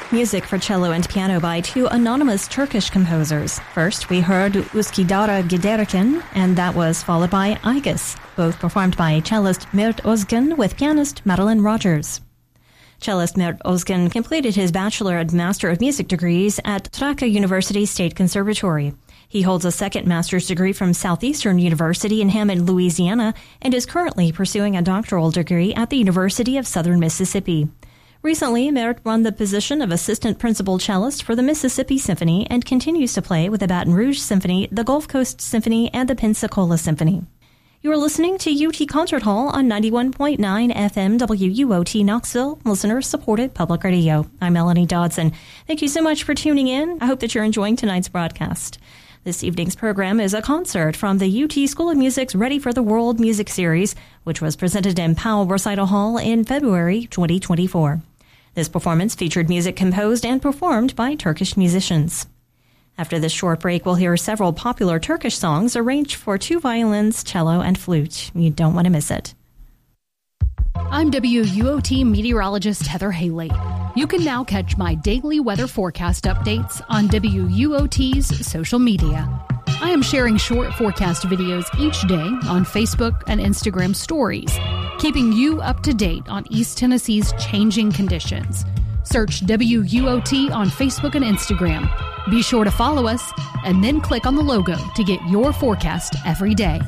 Music for cello and piano by two anonymous Turkish composers. First, we heard Üsküdar'a Giderken, and that was followed by Aygız, both performed by cellist Mert Özgen with pianist Madeline Rogers. Cellist Mert Özgen completed his Bachelor and Master of Music degrees at Trakya University State Conservatory. He holds a second master's degree from Southeastern University in Hammond, Louisiana, and is currently pursuing a doctoral degree at the University of Southern Mississippi. Recently, Mert won the position of assistant principal cellist for the Mississippi Symphony and continues to play with the Baton Rouge Symphony, the Gulf Coast Symphony, and the Pensacola Symphony. You are listening to UT Concert Hall on 91.9 FM WUOT Knoxville, listener-supported public radio. I'm Melanie Dodson. Thank you so much for tuning in. I hope that you're enjoying tonight's broadcast. This evening's program is a concert from the UT School of Music's Ready for the World music series, which was presented in Powell Recital Hall in February 2024. This performance featured music composed and performed by Turkish musicians. After this short break, we'll hear several popular Turkish songs arranged for two violins, cello, and flute. You don't want to miss it. I'm WUOT meteorologist Heather Haley. You can now catch my daily weather forecast updates on WUOT's social media. I am sharing short forecast videos each day on Facebook and Instagram stories, keeping you up to date on East Tennessee's changing conditions. Search WUOT on Facebook and Instagram. Be sure to follow us and then click on the logo to get your forecast every day.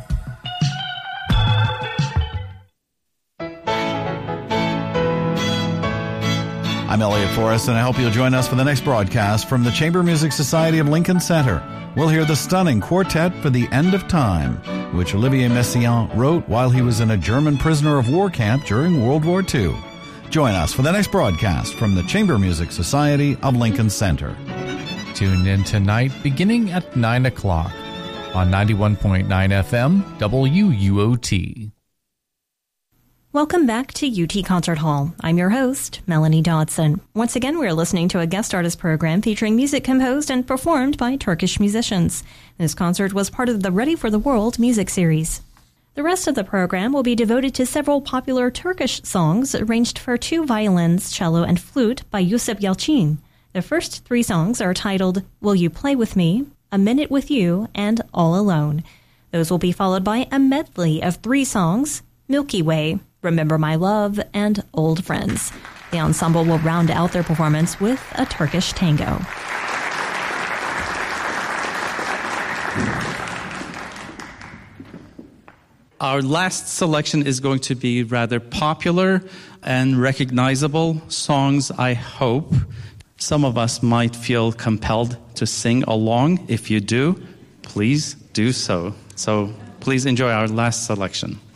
I'm Elliot Forrest, and I hope you'll join us for the next broadcast from the Chamber Music Society of Lincoln Center. We'll hear the stunning Quartet for the End of Time, which Olivier Messiaen wrote while he was in a German prisoner of war camp during World War II. Join us for the next broadcast from the Chamber Music Society of Lincoln Center. Tune in tonight beginning at 9 o'clock on 91.9 FM WUOT. Welcome back to UT Concert Hall. I'm your host, Melanie Dodson. Once again, we're listening to a guest artist program featuring music composed and performed by Turkish musicians. This concert was part of the Ready for the World music series. The rest of the program will be devoted to several popular Turkish songs arranged for two violins, cello, and flute by Yusuf Yalçın. The first three songs are titled Will You Play With Me, A Minute With You, and All Alone. Those will be followed by a medley of three songs, Milky Way, Remember My Love, and Old Friends. The ensemble will round out their performance with a Turkish tango. Our last selection is going to be rather popular and recognizable songs, I hope. Some of us might feel compelled to sing along. If you do, please do so. So please enjoy our last selection.